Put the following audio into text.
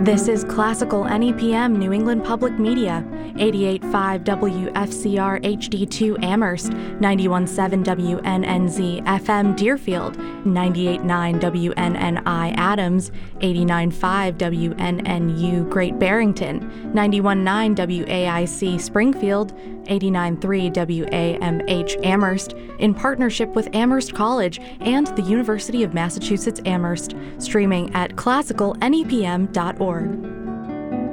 This is Classical NEPM New England Public Media, 88.5 WFCR HD2 Amherst, 91.7 WNNZ FM Deerfield, 98.9 WNNI Adams, 89.5 WNNU Great Barrington, 91.9 WAIC Springfield, 89.3 WAMH Amherst, in partnership with Amherst College and the University of Massachusetts Amherst, streaming at classicalnepm.org.